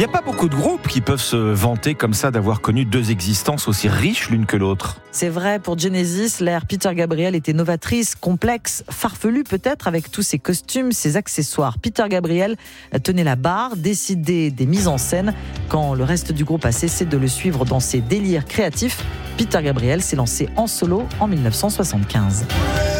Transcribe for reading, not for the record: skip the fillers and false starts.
n'y a pas beaucoup de groupes qui peuvent se vanter comme ça d'avoir connu deux existences aussi riches l'une que l'autre. C'est vrai, pour Genesis, l'ère Peter Gabriel était novatrice, complexe, farfelue peut-être, avec tous ses costumes, ses accessoires. Peter Gabriel tenait la barre, décidait des mises en scène. Quand le reste du groupe a cessé de le suivre dans ses délires créatifs, Peter Gabriel s'est lancé en solo en 1975.